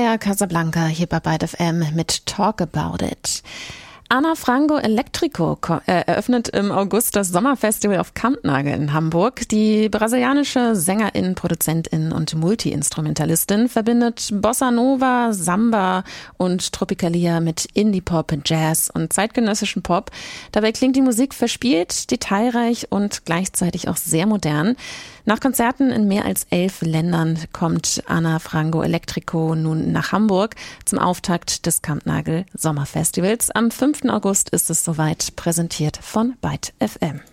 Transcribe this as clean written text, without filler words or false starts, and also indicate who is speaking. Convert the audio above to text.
Speaker 1: Andrea Casablanca hier bei Byte FM mit Talk About It. Ana Frango Electrico eröffnet im August das Sommerfestival auf Kampnagel in Hamburg. Die brasilianische Sängerin, Produzentin und Multi-Instrumentalistin verbindet Bossa Nova, Samba und Tropicalia mit Indie-Pop, Jazz und zeitgenössischen Pop. Dabei klingt die Musik verspielt, detailreich und gleichzeitig auch sehr modern. Nach Konzerten in mehr als 11 Ländern kommt Ana Frango Electrico nun nach Hamburg zum Auftakt des Kampnagel Sommerfestivals. Am 5. August ist es soweit, präsentiert von Byte FM.